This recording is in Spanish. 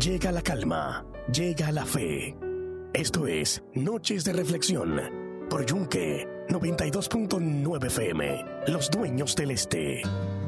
llega la calma, llega la fe. Esto es Noches de Reflexión por Yunque 92.9 FM, Los Dueños del Este.